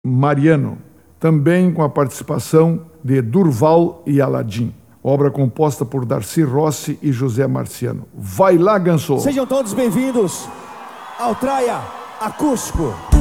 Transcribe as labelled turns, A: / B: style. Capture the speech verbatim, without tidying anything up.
A: Mariano, também com a participação de Durval e Aladim. Obra composta por Darcy Rossi e José Marciano. Vai lá, Ganso!
B: Sejam todos bem-vindos ao Traia Acústico.